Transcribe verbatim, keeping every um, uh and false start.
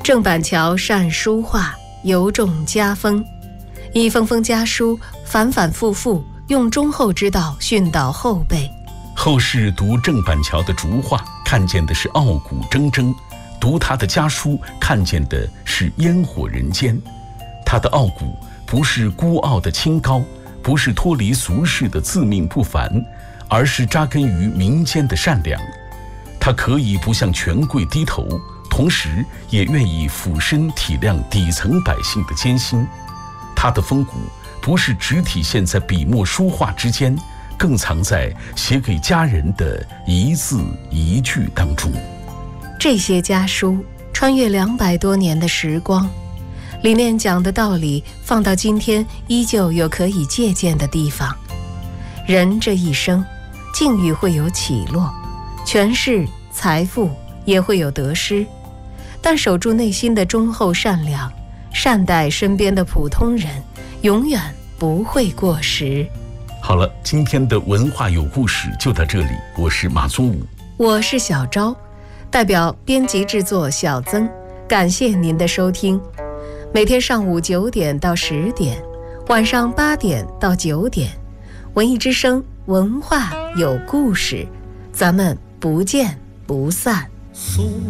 郑板桥善书画，尤重家风，一封封家书反反复复用忠厚之道训导后辈。 后世读郑板桥的竹画，看见的是傲骨铮铮；读他的家书，看见的是烟火人间。他的傲骨不是孤傲的清高，不是脱离俗世的自命不凡，而是扎根于民间的善良。他可以不向权贵低头，同时也愿意俯身体谅底层百姓的艰辛。他的风骨不是只体现在笔墨书画之间，更藏在写给家人的一字一句当中。 这些家书穿越两百多年的时光，里面讲的道理放到今天依旧有可以借鉴的地方。人这一生境遇会有起落，权势财富也会有得失，但守住内心的忠厚善良，善待身边的普通人，永远不会过时。 好了，今天的文化有故事就到这里，我是马宗武， 我是小昭，代表编辑制作小曾，感谢您的收听。每天上午九点到十点，晚上八点到九点，文艺之声，文化有故事，咱们不见不散。 苏